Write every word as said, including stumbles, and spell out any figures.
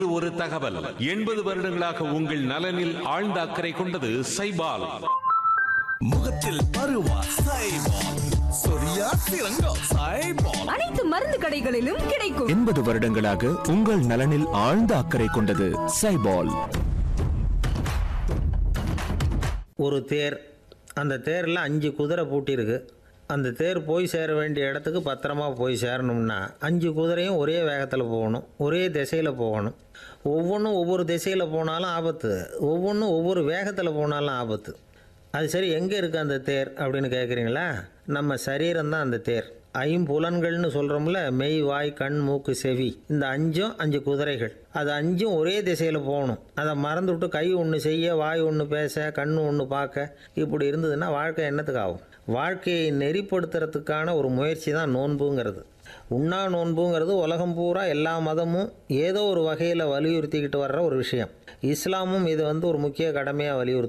ஒரு தகவல். எண்பது வருடங்களாக உங்கள் நலனில் ஆழ்ந்த அக்கறை கொண்டது சைபால். முகத்தில் பருவா சைபால், சொரியா சிறங்கா சைபால். அனைத்து மருந்து கடைகளிலும் கிடைக்கும். எண்பது வருடங்களாக உங்கள் நலனில் ஆழ்ந்த அக்கறை கொண்டது சைபால். ஒரு தேர், அந்த தேரில் அஞ்சு குதிரை பூட்டியிருக்கு. அந்த தேர் போய் சேர வேண்டிய இடத்துக்கு பத்திரமா போய் சேரணும்னா அஞ்சு குதிரையும் ஒரே வேகத்தில் போகணும், ஒரே திசையில் போகணும். ஒவ்வொன்றும் ஒவ்வொரு திசையில் போனாலும் ஆபத்து, ஒவ்வொன்றும் ஒவ்வொரு வேகத்தில் போனாலும் ஆபத்து. அது சரி, எங்கே இருக்குது அந்த தேர் அப்படின்னு கேட்குறீங்களா? நம்ம சரீரம்தான் அந்த தேர். ஐம்புலன்கள்னு சொல்கிறோம்ல, மெய், வாய், கண், மூக்கு, செவி, இந்த அஞ்சும் அஞ்சு குதிரைகள். அது அஞ்சும் ஒரே திசையில் போகணும். அதை மறந்துவிட்டு கை ஒன்று செய்ய, வாய் ஒன்று பேச, கண் ஒன்று பார்க்க, இப்படி இருந்ததுன்னா வாழ்க்கை என்னத்துக்கு ஆகும்? வாழ்க்கையை நெறிப்படுத்துறதுக்கான ஒரு முயற்சி தான் நோன்புங்கிறது. உண்ணா நோன்புங்கிறது உலகம் பூரா எல்லா மதமும் ஏதோ ஒரு வகையில் வலியுறுத்திக்கிட்டு வர்ற ஒரு விஷயம். இஸ்லாமும் இது வந்து ஒரு முக்கிய கடமையாக வலியுறுத்து